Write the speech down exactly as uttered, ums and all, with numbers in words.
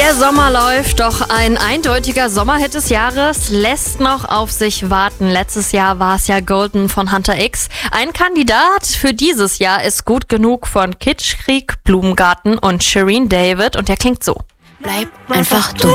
Der Sommer läuft, doch ein eindeutiger Sommerhit des Jahres lässt noch auf sich warten. Letztes Jahr war es ja Golden von Hunter X. Ein Kandidat für dieses Jahr ist Gut genug von Kitschkrieg, Blumengarten und Shireen David und der klingt so. Bleib einfach du.